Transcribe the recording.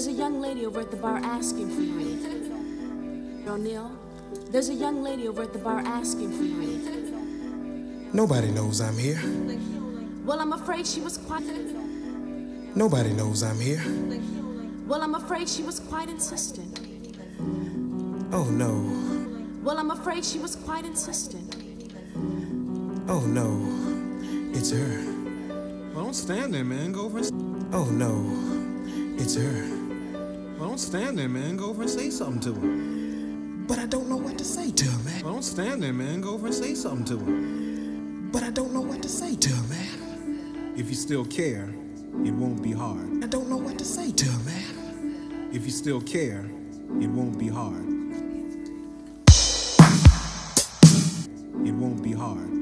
There's a young lady over at the bar asking for you. O'Neal, there's a young lady over at the bar asking for you. Nobody knows I'm here. Well, I'm afraid she was quite... Nobody knows I'm here. Well, I'm afraid she was quite insistent. Oh no. Well, I'm afraid she was quite insistent. Oh no. It's her. Well, don't stand there, man. Go over and... Oh no. It's her. Well, don't stand there, man. Go over and say something to her. But I don't know what to say to her, man. Well, don't stand there, man. Go over and say something to her. But I don't know what to say to her, man. If you still care, it won't be hard. I don't know what to say to her, man. If you still care, it won't be hard. It won't be hard.